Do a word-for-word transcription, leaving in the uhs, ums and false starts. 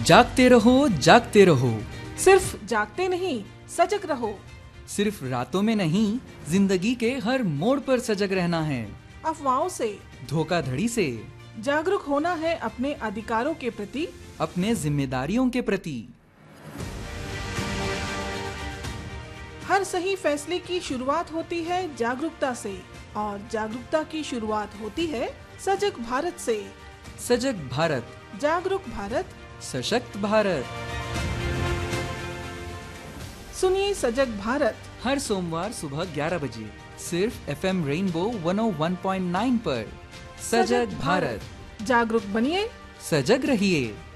जागते रहो जागते रहो, सिर्फ जागते नहीं सजग रहो। सिर्फ रातों में नहीं जिंदगी के हर मोड़ पर सजग रहना है। अफवाहों से, धोखाधड़ी से, जागरूक होना है अपने अधिकारों के प्रति, अपने जिम्मेदारियों के प्रति। हर सही फैसले की शुरुआत होती है जागरूकता से और जागरूकता की शुरुआत होती है सजग भारत से। सजग भारत, जागरूक भारत, सशक्त भारत। सुनिए सजग भारत हर सोमवार सुबह ग्यारह बजे सिर्फ एफ एम रेनबो वन ओ वन पॉइंट नाइन पर। सजग भारत, जागरूक बनिए, सजग रहिए।